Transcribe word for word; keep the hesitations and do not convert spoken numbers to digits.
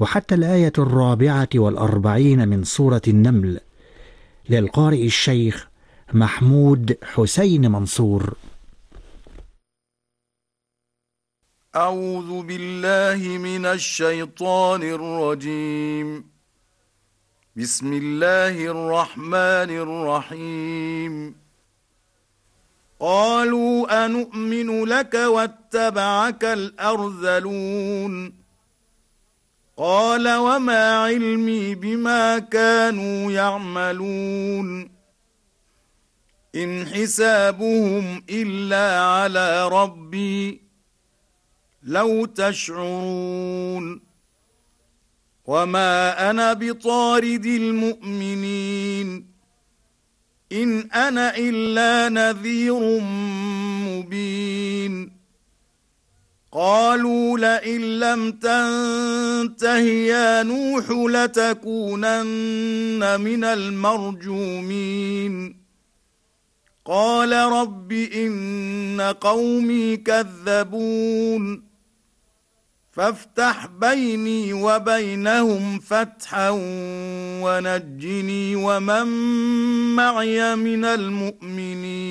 وحتى الآية الرابعة والأربعين من سورة النمل، للقارئ الشيخ محمود حسين منصور. أعوذ بالله من الشيطان الرجيم. بسم الله الرحمن الرحيم. قالوا أنؤمن لك واتبعك الأرذلون قال وما علمي بما كانوا يعملون إن حسابهم إلا على ربي لو تشعرون وما أنا بطارد المؤمنين إن أنا إلا نذير مبين قالوا لئن لم تنته يا نوح لتكونن من المرجومين قال رب إن قومي كذبون فافتح بيني وبينهم فتحا ونجني ومن معي من المؤمنين